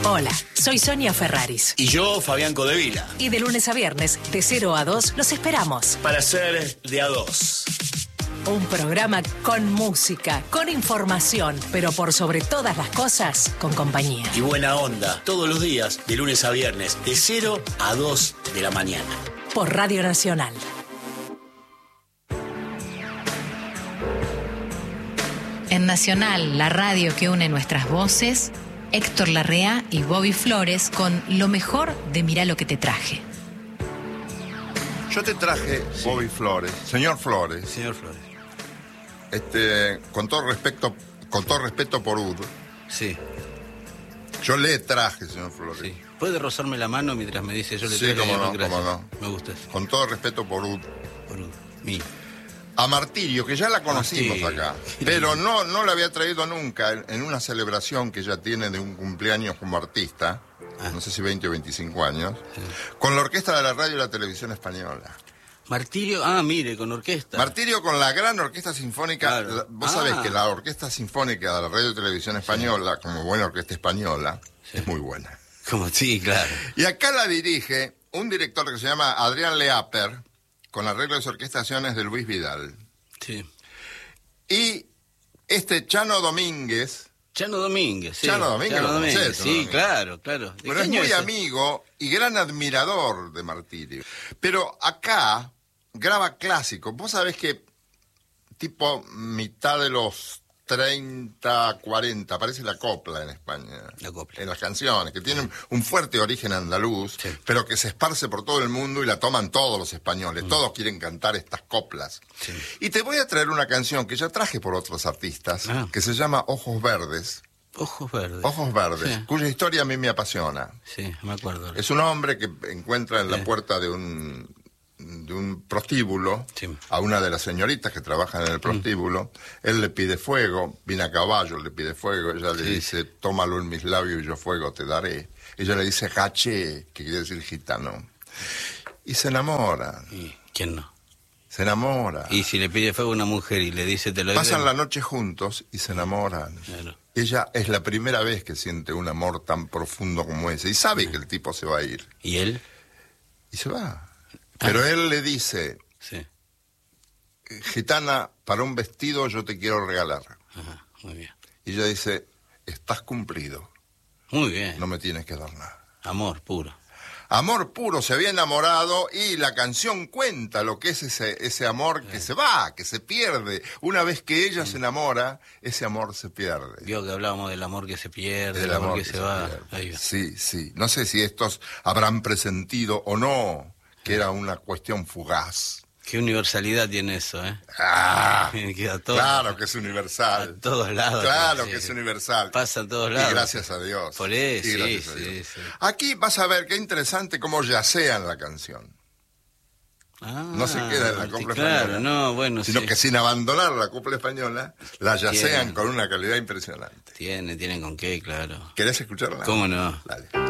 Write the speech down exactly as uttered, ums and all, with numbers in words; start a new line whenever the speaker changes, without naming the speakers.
Hola, soy Sonia Ferraris.
Y yo, Fabián Codevila.
Y de lunes a viernes, de cero a dos, los esperamos.
Para ser de a dos.
Un programa con música, con información, pero por sobre todas las cosas, con compañía.
Y buena onda, todos los días, de lunes a viernes, de cero a dos de la mañana.
Por Radio Nacional.
En Nacional, la radio que une nuestras voces, Héctor Larrea y Bobby Flores con lo mejor de Mirá lo que te traje.
Yo te traje, sí. Bobby Flores, señor Flores.
Señor Flores.
Este, con todo respeto, con todo respeto por Ud.
Sí.
Yo le traje, señor Flores.
Sí. ¿Puede rozarme la mano mientras me dice yo le traje?
Sí, cómo no,
gracias.
cómo no.
Me gusta eso.
Con todo respeto por Ud.
Por Ud. Mi.
A Martirio, que ya la conocimos
Martirio.
acá, pero no, no la había traído nunca en, en una celebración que ella tiene de un cumpleaños como artista, ah. no sé si veinte o veinticinco años, sí. con la orquesta de la radio y la televisión española.
Martirio, ah, mire, con orquesta.
Martirio con la gran orquesta sinfónica, claro. la, vos ah. sabés que la orquesta sinfónica de la radio y televisión española, sí. como buena orquesta española, sí. es muy buena.
Como sí, claro.
Y acá la dirige un director que se llama Adrián Leaper, con arreglos y orquestaciones de Luis Vidal.
Sí.
Y este Chano Domínguez...
Chano Domínguez, sí.
Chano Domínguez,
Chano
lo
Domínguez,
conocés,
sí,
Domínguez.
claro, claro.
Pero es muy amigo y gran admirador de Martirio. Pero acá graba clásico. Vos sabés que tipo mitad de los treinta, cuarenta, aparece la copla en España.
La copla.
En las canciones, que tienen sí. un fuerte origen andaluz,
sí.
pero que se esparce por todo el mundo y la toman todos los españoles. Mm. Todos quieren cantar estas coplas.
Sí.
Y te voy a traer una canción que ya traje por otros artistas, ah. que se llama Ojos Verdes.
Ojos Verdes.
Ojos Verdes, sí. cuya historia a mí me apasiona.
Sí, me acuerdo.
Es un hombre que encuentra en
sí.
la puerta de un... de un prostíbulo,
sí.
a una de las señoritas que trabajan en el prostíbulo, mm. él le pide fuego, viene a caballo, le pide fuego, ella sí. le dice, tómalo en mis labios y yo fuego te daré. Ella le dice haché, que quiere decir gitano. Y se enamoran.
¿Y quién no?
Se enamora.
Y si le pide fuego a una mujer y le dice te lo
Pasan
diré.
la noche juntos y se enamoran.
Claro.
Ella es la primera vez que siente un amor tan profundo como ese y sabe sí. que el tipo se va a ir.
¿Y él?
Y se va. Pero ah. él le dice,
sí.
gitana, para un vestido yo te quiero regalar.
Ajá, muy bien.
Y ella dice, estás cumplido.
Muy bien.
No me tienes que dar nada.
Amor puro.
Amor puro, se había enamorado y la canción cuenta lo que es ese, ese amor que sí. se va, que se pierde. Una vez que ella sí. se enamora, ese amor se pierde.
Vio que hablábamos del amor que se pierde, del amor, amor que, que se, se va. Ahí va.
Sí, sí. No sé si estos habrán presentido o no que era una cuestión fugaz.
Qué universalidad tiene eso, ¿eh?
Ah,
Queda todo,
claro que es universal.
A todos lados.
Claro
sí,
que es universal.
Pasa a todos lados.
Y gracias a Dios.
Por eso,
y
sí,
sí,
sí, sí.
Aquí vas a ver qué interesante cómo yacean la canción.
Ah,
no se queda en la copla
claro,
española.
No, bueno,
sino
sí.
que sin abandonar la copla española, la yacean
Tienen,
con una calidad impresionante.
Tiene, tienen con qué, claro.
¿Querés escucharla?
¿Cómo no?
Dale.